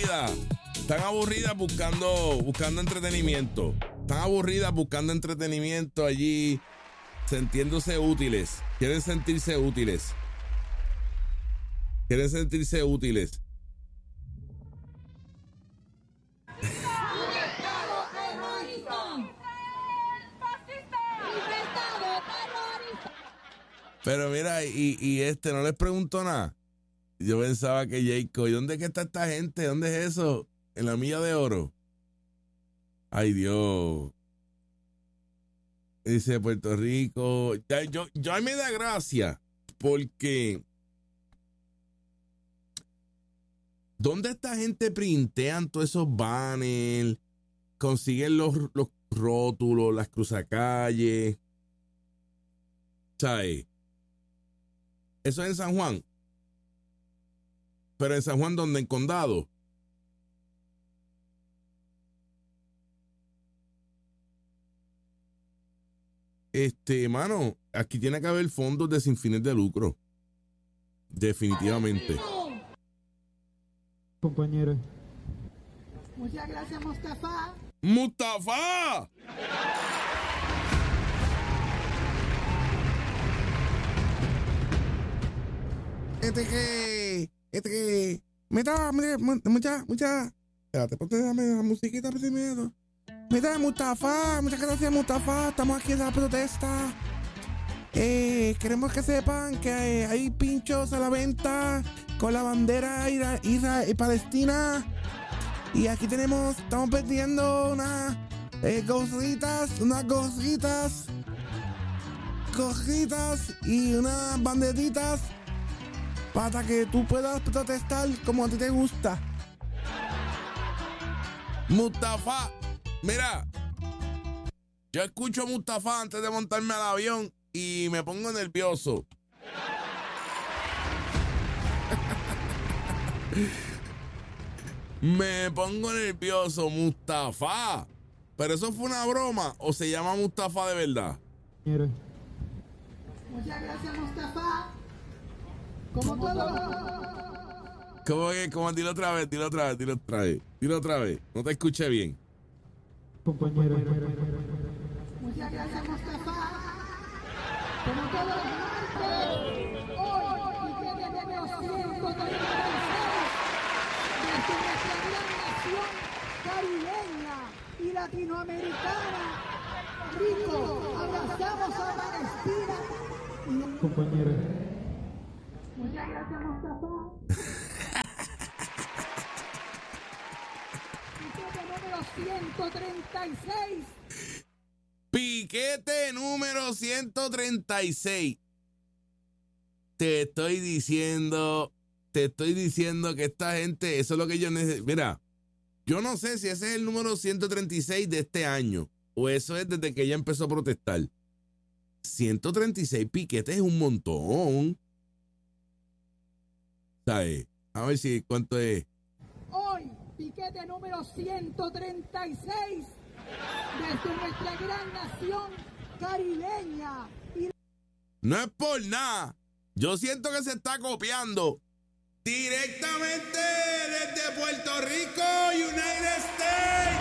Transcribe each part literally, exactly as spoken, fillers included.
aburridas. Están aburridas buscando, buscando entretenimiento. Están aburridas buscando entretenimiento allí, sintiéndose útiles. Quieren sentirse útiles. Quieren sentirse útiles. Pero mira, y, y este no les preguntó nada. Yo pensaba que Jacob, ¿y dónde es que está esta gente? ¿Dónde es eso? En la milla de oro. Ay, Dios. Dice Puerto Rico. Ya, yo, yo a mí me da gracia porque ¿dónde esta gente printean todos esos banners? Consiguen los, los rótulos, las cruzacalles. ¿Sabes? Eso es en San Juan. Pero en San Juan, ¿dónde? En Condado. Este, mano, aquí tiene que haber fondos de sin fines de lucro. Definitivamente. Compañero. Muchas gracias, Mustafa. ¡Mustafa! Este que, este que, me da, mucha, mucha. Espérate, ponte dame la musiquita primero. Mira, Mustafa, muchas gracias, Mustafa. Estamos aquí en la protesta. Eh, queremos que sepan que hay, hay pinchos a la venta con la bandera Israel y Palestina. Y aquí tenemos, estamos vendiendo unas eh, gorritas, unas gorritas, gorritas y unas banderitas para que tú puedas protestar como a ti te gusta. Mustafa, mira, yo escucho a Mustafa antes de montarme al avión y me pongo nervioso. Me pongo nervioso, Mustafa. ¿Pero eso fue una broma o se llama Mustafa de verdad? Muchas gracias, Mustafa. Como todo. ¿Cómo que? ¿Cómo? Dilo otra vez, dilo otra vez, dilo otra vez. Dilo otra vez. No te escuché bien. Compañero. Muchas gracias, Mustafa. Como todos los martes, hoy, y que desde los ciento treinta y seis, desde nuestra gran nación caribeña y latinoamericana, rico, abrazamos a Palestina. Compañero. Muchas gracias, Mustafa. ciento treinta y seis. Piquete número ciento treinta y seis. Te estoy diciendo, te estoy diciendo que esta gente, eso es lo que yo necesito. Mira, yo no sé si ese es el número ciento treinta y seis de este año o eso es desde que ella empezó a protestar. ciento treinta y seis piquetes es un montón. ¿Sabes? A ver si cuánto es. Hoy, piquete número ciento treinta y seis desde nuestra gran nación caribeña. Y... No es por nada. Yo siento que se está copiando directamente desde Puerto Rico, United States.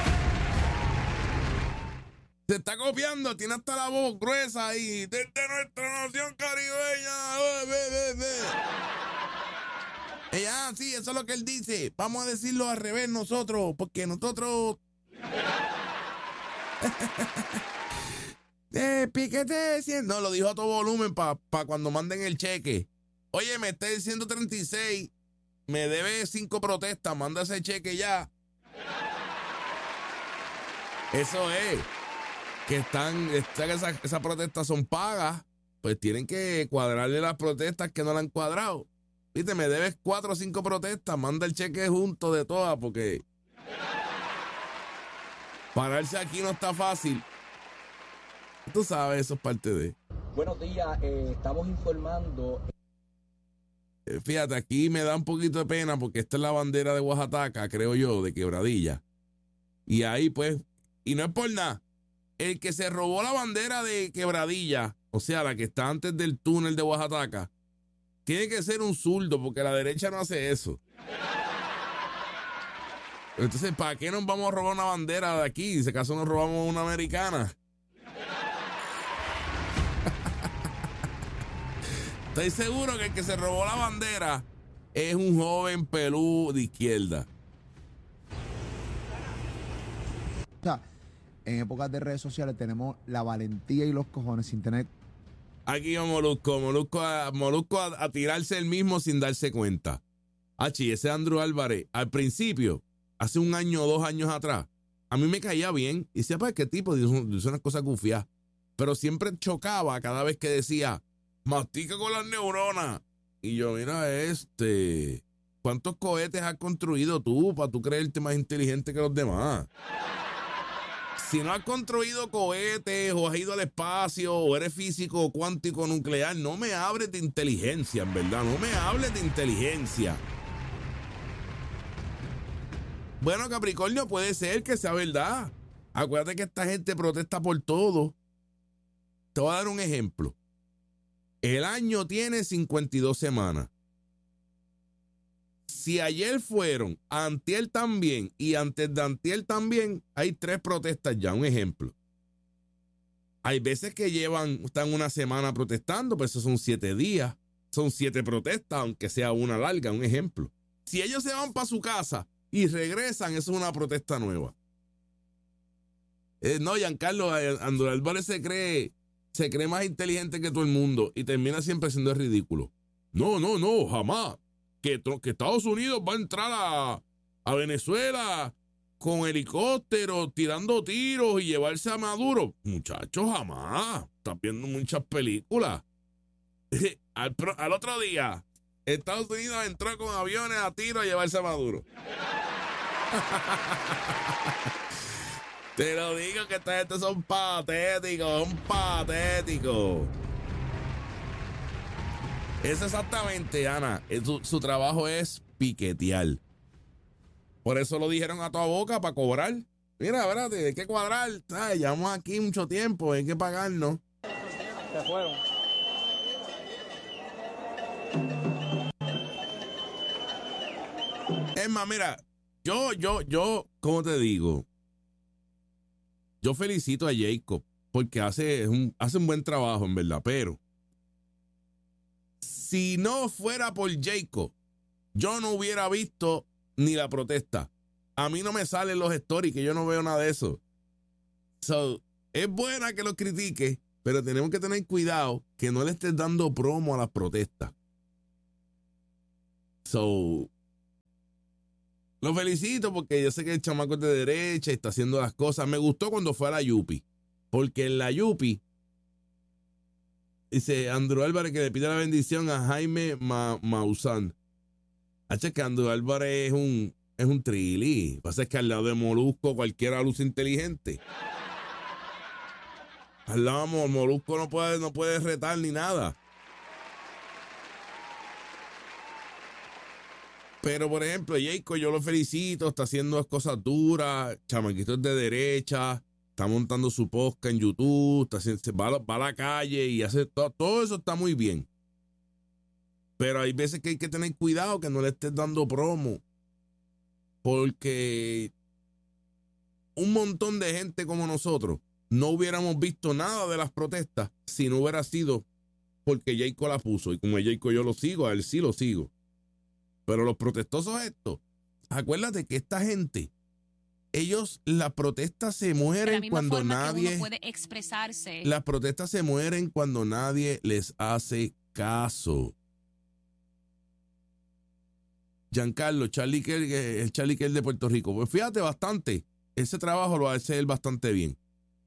Se está copiando, tiene hasta la voz gruesa ahí. Desde nuestra nación caribeña. Ve, ve, ve. Ella, sí, eso es lo que él dice. Vamos a decirlo al revés nosotros, porque nosotros... eh, piquete cien. No, lo dijo a todo volumen para pa cuando manden el cheque. Oye, me está diciendo treinta y seis. Me debe cinco protestas. Manda ese cheque ya. Eso es. Que están, están esas, esas protestas son pagas. Pues tienen que cuadrarle las protestas que no la han cuadrado. Viste, me debes cuatro o cinco protestas, manda el cheque junto de todas, porque pararse aquí no está fácil. Tú sabes, eso es parte de... Buenos días, eh, estamos informando... Eh, fíjate, aquí me da un poquito de pena porque esta es la bandera de Oaxaca, creo yo, de Quebradilla. Y ahí pues, y no es por nada, el que se robó la bandera de Quebradilla, o sea, la que está antes del túnel de Oaxaca, tiene que ser un zurdo, porque la derecha no hace eso. Entonces, ¿para qué nos vamos a robar una bandera de aquí? Si acaso nos robamos una americana. Estoy seguro que el que se robó la bandera es un joven pelú de izquierda. O sea, en épocas de redes sociales tenemos la valentía y los cojones sin tener... Aquí va Molusco, Molusco, a, Molusco a, a tirarse el mismo sin darse cuenta. Achi, ese Andrew Álvarez, al principio, hace un año o dos años atrás, a mí me caía bien. Y decía, pues, ¿qué tipo? Dice, dice unas cosas gufiadas. Pero siempre chocaba cada vez que decía, mastica con las neuronas. Y yo, mira, este, ¿cuántos cohetes has construido tú para tú creerte más inteligente que los demás? Si no has construido cohetes o has ido al espacio o eres físico cuántico nuclear, no me hables de inteligencia, en verdad, no me hables de inteligencia. Bueno, Capricornio, puede ser que sea verdad. Acuérdate que esta gente protesta por todo. Te voy a dar un ejemplo. El año tiene cincuenta y dos semanas. Si ayer fueron, antier también y antes de antier también, hay tres protestas ya, un ejemplo. Hay veces que llevan, están una semana protestando, pero eso son siete días. Son siete protestas, aunque sea una larga, un ejemplo. Si ellos se van para su casa y regresan, eso es una protesta nueva. Eh, no, Giancarlo, Andrew Álvarez se cree, se cree más inteligente que todo el mundo y termina siempre siendo ridículo. No, no, no, jamás. Que, que Estados Unidos va a entrar a, a Venezuela con helicópteros, tirando tiros y llevarse a Maduro. Muchachos, jamás. Estás viendo muchas películas. al, al otro día, Estados Unidos entró con aviones a tiro a llevarse a Maduro. Te lo digo que esta gente son patéticos, son patéticos. Es exactamente, Ana, su, su trabajo es piquetear. Por eso lo dijeron a toda boca para cobrar. Mira, espérate, hay que cuadrar. Ay, llevamos aquí mucho tiempo, hay que pagarnos. Se fueron. Es más, mira, yo, yo, yo, ¿cómo te digo? Yo felicito a Jacob porque hace un, hace un buen trabajo, en verdad, pero si no fuera por Jacob, yo no hubiera visto ni la protesta. A mí no me salen los stories, que yo no veo nada de eso. So, es buena que lo critique, pero tenemos que tener cuidado que no le estés dando promo a las protestas. So, lo felicito porque yo sé que el chamaco es de derecha y está haciendo las cosas. Me gustó cuando fue a la Yupi, porque en la Yupi dice Andrew Álvarez que le pide la bendición a Jaime Ma Maussan. H que Andrew Álvarez es un, es un trilí. Pasa es que al lado de Molusco cualquiera luce inteligente. Al lado de Molusco no puede, no puede retar ni nada. Pero, por ejemplo, Jacob, yo lo felicito, está haciendo las cosas duras, chamaquitos de derecha, está montando su podcast en YouTube, está haciendo, va, a, va a la calle y hace todo, todo eso está muy bien. Pero hay veces que hay que tener cuidado que no le estés dando promo, porque un montón de gente como nosotros no hubiéramos visto nada de las protestas si no hubiera sido porque Jacob la puso. Y como Jacob yo lo sigo, a él sí lo sigo. Pero los protestosos estos, acuérdate que esta gente, ellos, las protestas se mueren cuando nadie... Uno puede expresarse. Las protestas se mueren cuando nadie les hace caso. Giancarlo, Charlie Kell, el Charlie Kell de Puerto Rico. Pues fíjate bastante, ese trabajo lo hace él bastante bien.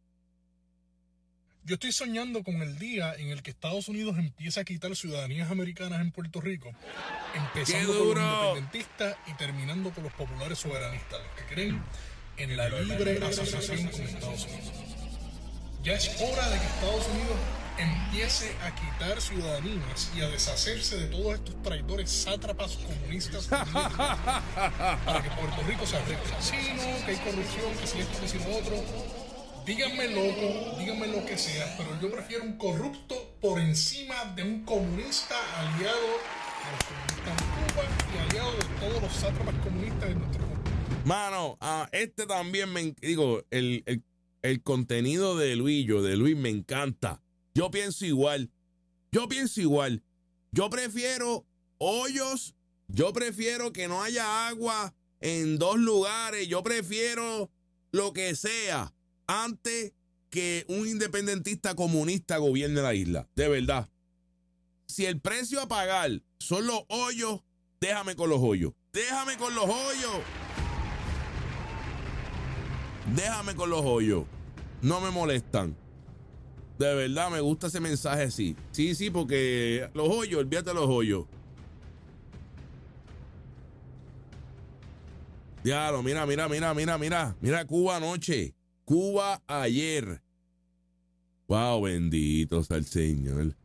Yo estoy soñando con el día en el que Estados Unidos empieza a quitar ciudadanías americanas en Puerto Rico, empezando por los independentistas y terminando por los populares soberanistas, los que creen en la libre asociación con Estados Unidos. Ya es hora de que Estados Unidos empiece a quitar ciudadanías y a deshacerse de todos estos traidores sátrapas comunistas para que Puerto Rico se arregle. Sí, no, que hay corrupción, que si esto, que si lo otro. Díganme loco, díganme lo que sea, pero yo prefiero un corrupto por encima de un comunista aliado de los comunistas de Cuba y aliado de todos los sátrapas comunistas de nuestro mundo. Mano, a este también me... Digo, el, el, el contenido de Luillo, de Luis, me encanta. Yo pienso igual. Yo pienso igual. Yo prefiero hoyos. Yo prefiero que no haya agua en dos lugares. Yo prefiero lo que sea antes que un independentista comunista gobierne la isla. De verdad. Si el precio a pagar son los hoyos, déjame con los hoyos. Déjame con los hoyos. Déjame con los hoyos. No me molestan. De verdad me gusta ese mensaje así. Sí, sí, porque los hoyos, olvídate de los hoyos. Diablo, mira, mira, mira, mira, mira. Mira Cuba anoche. Cuba ayer. Wow, bendito sea el Señor.